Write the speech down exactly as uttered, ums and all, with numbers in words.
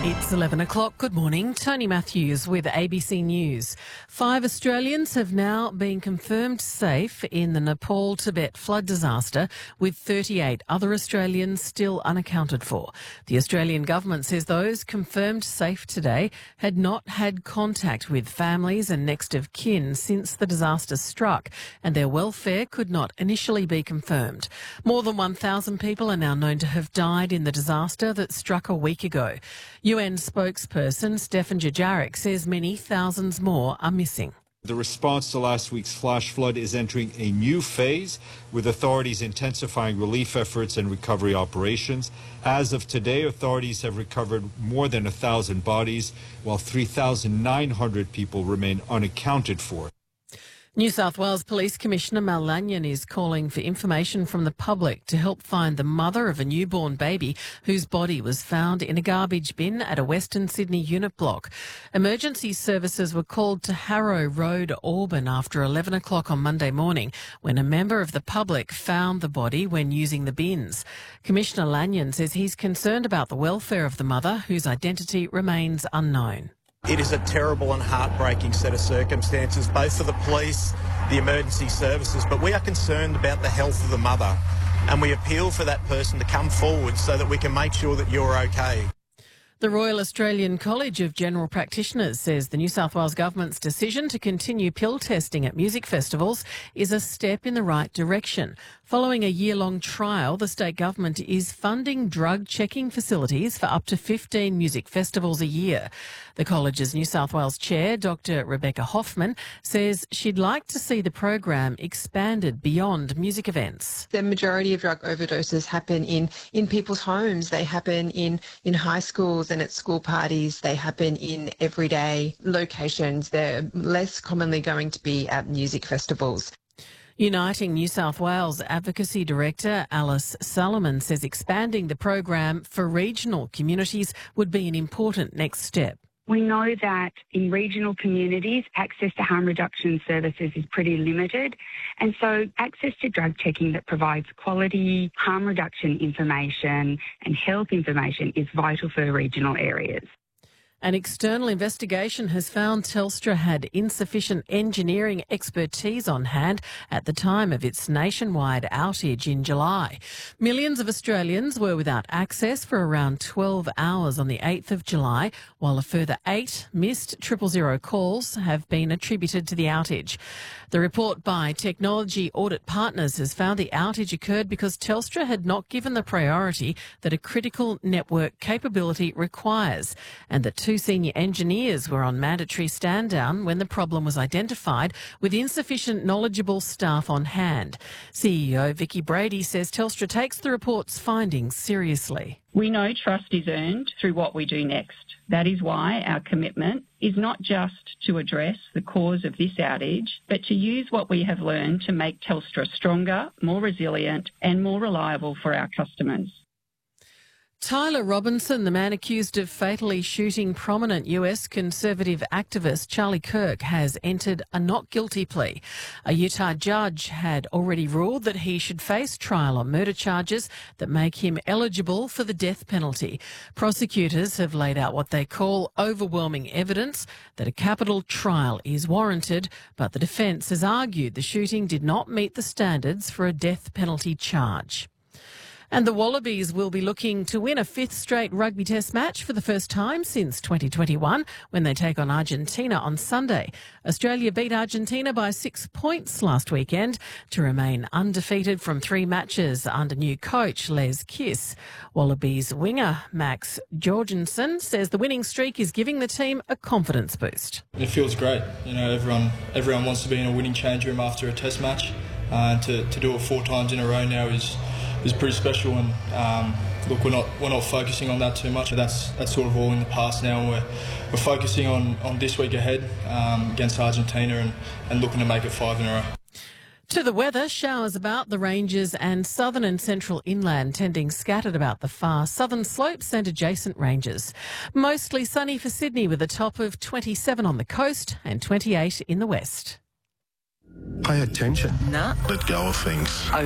It's eleven o'clock. Good morning. Tony Matthews with A B C News. Five Australians have now been confirmed safe in the Nepal-Tibet flood disaster, with thirty-eight other Australians still unaccounted for. The Australian government says those confirmed safe today had not had contact with families and next of kin since the disaster struck, and their welfare could not initially be confirmed. More than one thousand people are now known to have died in the disaster that struck a week ago. U N spokesperson Stefan Dujarric says many thousands more are missing. The response to last week's flash flood is entering a new phase, with authorities intensifying relief efforts and recovery operations. As of today, authorities have recovered more than one thousand bodies, while three thousand nine hundred people remain unaccounted for. New South Wales Police Commissioner Mal Lanyon is calling for information from the public to help find the mother of a newborn baby whose body was found in a garbage bin at a Western Sydney unit block. Emergency services were called to Harrow Road, Auburn, after eleven o'clock on Monday morning, when a member of the public found the body when using the bins. Commissioner Lanyon says he's concerned about the welfare of the mother, whose identity remains unknown. It is a terrible and heartbreaking set of circumstances, both for the police, the emergency services, but we are concerned about the health of the mother, and we appeal for that person to come forward so that we can make sure that you're okay. The Royal Australian College of General Practitioners says the New South Wales Government's decision to continue pill testing at music festivals is a step in the right direction. Following a year-long trial, the state government is funding drug checking facilities for up to fifteen music festivals a year. The college's New South Wales chair, Doctor Rebecca Hoffman, says she'd like to see the program expanded beyond music events. The majority of drug overdoses happen in, in people's homes. They happen in, in high schools and at school parties. They happen in everyday locations. They're less commonly going to be at music festivals. Uniting New South Wales Advocacy Director Alice Salomon says expanding the program for regional communities would be an important next step. We know that in regional communities, access to harm reduction services is pretty limited. And so access to drug checking that provides quality harm reduction information and health information is vital for regional areas. An external investigation has found Telstra had insufficient engineering expertise on hand at the time of its nationwide outage in July. Millions of Australians were without access for around twelve hours on the eighth of July, while a further eight missed triple zero calls have been attributed to the outage. The report by Technology Audit Partners has found the outage occurred because Telstra had not given the priority that a critical network capability requires, and that two senior engineers were on mandatory stand down when the problem was identified, with insufficient knowledgeable staff on hand. C E O Vicky Brady says Telstra takes the report's findings seriously. We know trust is earned through what we do next. That is why our commitment is not just to address the cause of this outage, but to use what we have learned to make Telstra stronger, more resilient and more reliable for our customers. Tyler Robinson, the man accused of fatally shooting prominent U S conservative activist Charlie Kirk, has entered a not guilty plea. A Utah judge had already ruled that he should face trial on murder charges that make him eligible for the death penalty. Prosecutors have laid out what they call overwhelming evidence that a capital trial is warranted, but the defence has argued the shooting did not meet the standards for a death penalty charge. And the Wallabies will be looking to win a fifth straight rugby test match for the first time since twenty twenty-one when they take on Argentina on Sunday. Australia beat Argentina by six points last weekend to remain undefeated from three matches under new coach Les Kiss. Wallabies winger Max Jorgensen says the winning streak is giving the team a confidence boost. It feels great. You know, everyone everyone wants to be in a winning change room after a test match. Uh, to, to do it four times in a row now is is pretty special, and um, look, we're not we're not focusing on that too much. That's that's sort of all in the past now, and we're we're focusing on, on this week ahead um, against Argentina and, and looking to make it five in a row. To the weather, showers about the ranges and southern and central inland, tending scattered about the far southern slopes and adjacent ranges. Mostly sunny for Sydney with a top of twenty-seven on the coast and twenty-eight in the west. Pay attention. Nah. Let go of things.